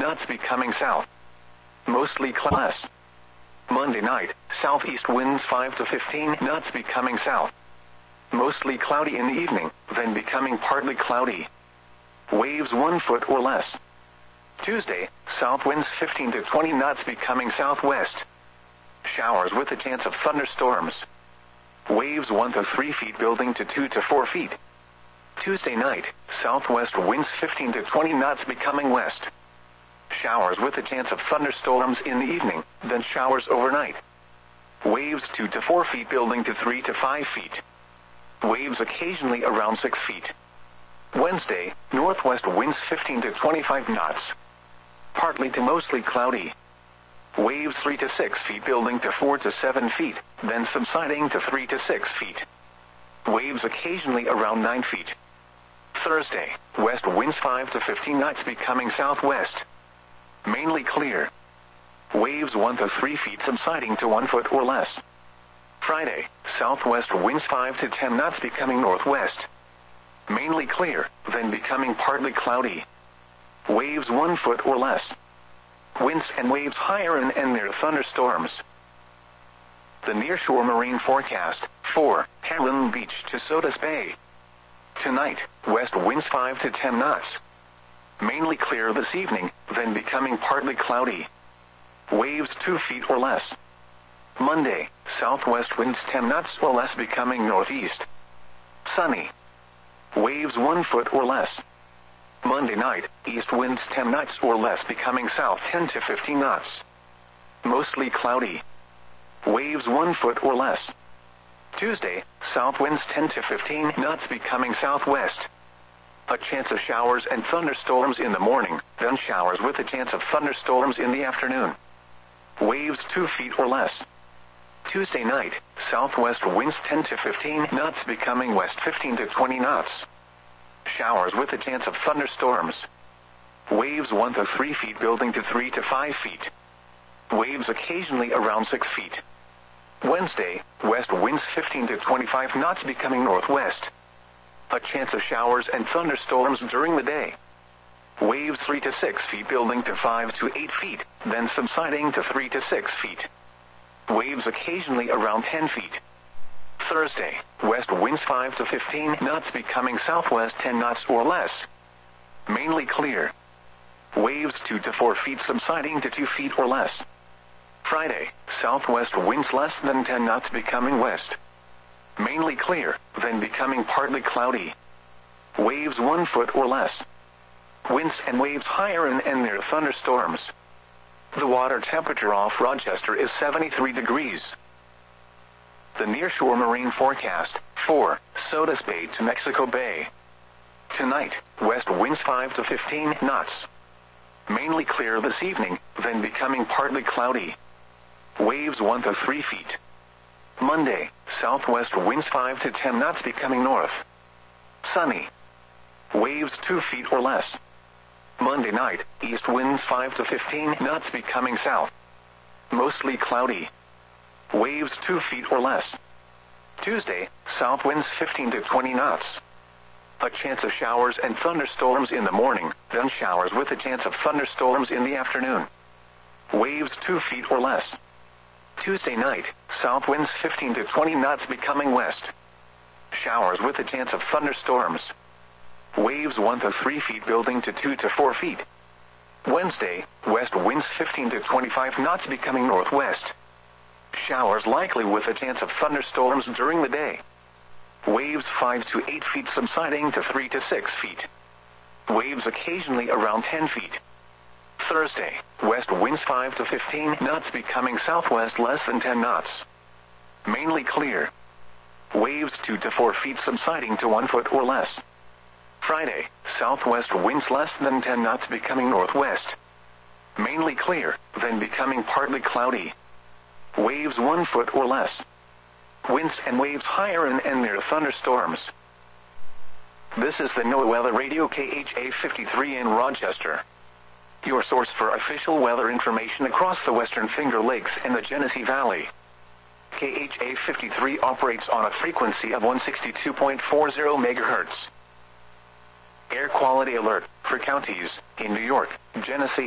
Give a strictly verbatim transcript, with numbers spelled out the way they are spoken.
knots becoming south. Mostly cloudy. Monday night, southeast winds five to fifteen knots becoming south. Mostly cloudy in the evening, then becoming partly cloudy. Waves one foot or less. Tuesday, south winds fifteen to twenty knots becoming southwest. Showers with a chance of thunderstorms. Waves one to three feet building to two to four feet. Tuesday night, southwest winds fifteen to twenty knots becoming west. Showers with a chance of thunderstorms in the evening, then showers overnight. Waves two to four feet building to three to five feet. Waves occasionally around six feet. Wednesday, northwest winds fifteen to twenty-five knots. Partly to mostly cloudy. Waves three to six feet building to four to seven feet, then subsiding to three to six feet. Waves occasionally around nine feet. Thursday, west winds five to fifteen knots becoming southwest. Mainly clear. Waves one to three feet subsiding to one foot or less. Friday, southwest winds five to ten knots becoming northwest. Mainly clear, then becoming partly cloudy. Waves one foot or less. Winds and waves higher and, and near thunderstorms. The nearshore marine forecast, for Heron Beach to Sodus Bay. Tonight, west winds five to ten knots. Mainly clear this evening, then becoming partly cloudy. Waves two feet or less. Monday, southwest winds ten knots or less becoming northeast. Sunny. Waves one foot or less. Monday night, east winds ten knots or less becoming south ten to fifteen knots. Mostly cloudy. Waves one foot or less. Tuesday, south winds ten to fifteen knots becoming southwest. A chance of showers and thunderstorms in the morning, then showers with a chance of thunderstorms in the afternoon. Waves two feet or less. Tuesday night, southwest winds ten to fifteen knots becoming west fifteen to twenty knots. Showers with a chance of thunderstorms. Waves one to three feet building to three to five feet. Waves occasionally around six feet. Wednesday, west winds fifteen to twenty-five knots becoming northwest. A chance of showers and thunderstorms during the day. Waves three to six feet building to five to eight feet, then subsiding to three to six feet. Waves occasionally around ten feet. Thursday, west winds five to fifteen knots becoming southwest ten knots or less. Mainly clear. Waves two to four feet subsiding to two feet or less. Friday, southwest winds less than ten knots becoming west. Mainly clear, then becoming partly cloudy. Waves one foot or less. Winds and waves higher and, and near thunderstorms. The water temperature off Rochester is seventy-three degrees. The nearshore marine forecast, for Sodus Bay to Mexico Bay. Tonight, west winds five to fifteen knots. Mainly clear this evening, then becoming partly cloudy. Waves one to three feet. Monday, southwest winds five to ten knots becoming north. Sunny. Waves two feet or less. Monday night, east winds five to fifteen knots becoming south. Mostly cloudy. Waves two feet or less. Tuesday, south winds fifteen to twenty knots. A chance of showers and thunderstorms in the morning, then showers with a chance of thunderstorms in the afternoon. Waves two feet or less. Tuesday night, south winds fifteen to twenty knots becoming west. Showers with a chance of thunderstorms. Waves one to three feet building to two to four feet. Wednesday, west winds fifteen to twenty-five knots becoming northwest. Showers likely with a chance of thunderstorms during the day. Waves five to eight feet subsiding to three to six feet. Waves occasionally around ten feet. Thursday, west winds five to fifteen knots becoming southwest less than ten knots. Mainly clear. Waves two to four feet subsiding to one foot or less. Friday, southwest winds less than ten knots becoming northwest. Mainly clear, then becoming partly cloudy. Waves one foot or less. Winds and waves higher and, and near thunderstorms. This is the NOAA Weather Radio K H A fifty-three in Rochester. Your source for official weather information across the Western Finger Lakes and the Genesee Valley. K H A fifty-three operates on a frequency of one sixty-two point four zero megahertz. Air quality alert for counties in New York, Genesee,